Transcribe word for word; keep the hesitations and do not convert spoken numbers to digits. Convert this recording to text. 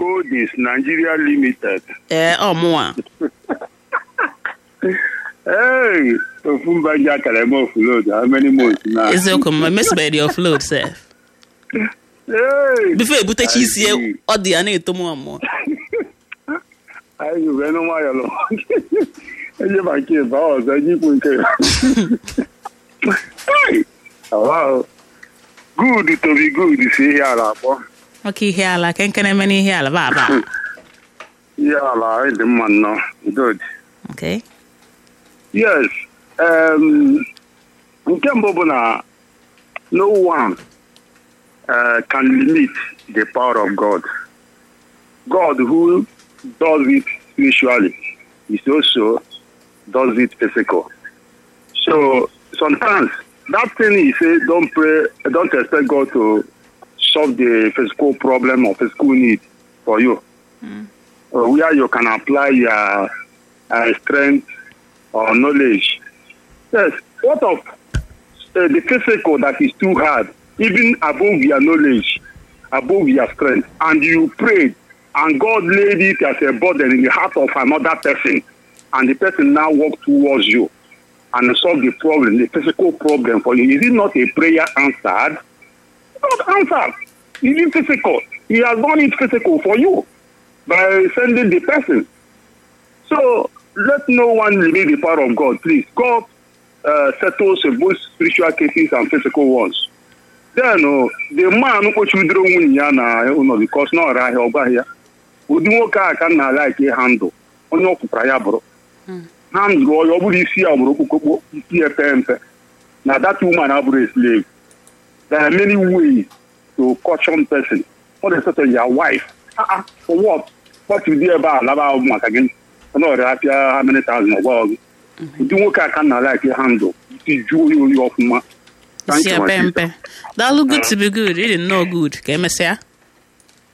Holdings Nigeria Limited. Eh, oh, more. Hey, Ofumba Jakare mo offload. How many months now? It's okay, my miss by the offload, sir. Hey. Before you put a cheese here, or the ane to more. I you very no more alone. You might keep hours. I keep on Hey. Wow. Good to be good. You see here, la. Okay, here, la. Can can I many here, la, ba. Yeah, la. The man no good. Okay. Yes. Um. Nkembobona, no one uh, can limit the power of God. God who does it spiritually, he also does it physical. So sometimes that thing he said, don't pray, don't expect God to solve the physical problem or physical need for you. Mm. Uh, where you can apply your uh, strength or knowledge. Yes, what of uh, the physical that is too hard, even above your knowledge, above your strength, and you prayed, and God laid it as a burden in the heart of another person, and the person now walks towards you and solve the problem, the physical problem for you. Is it not a prayer answered? Not answered. It is physical. He has done it physical for you by sending the person. So let no one limit the power of God, please. God uh, settles both spiritual cases and physical ones. Then uh, the man who children win because not right over here. We do work can like a handle. On your prayer, bro. Handle your body see a broken see a pen. Now that woman have a slave. There are many ways to caution person. What is it your wife? Uh-uh. For what? What you do about Lava Mark again? I know that how many thousand of dollars. We do work can like a handle. See jewelry of my. Thank you. That look good to be good. It is no good. Can I say?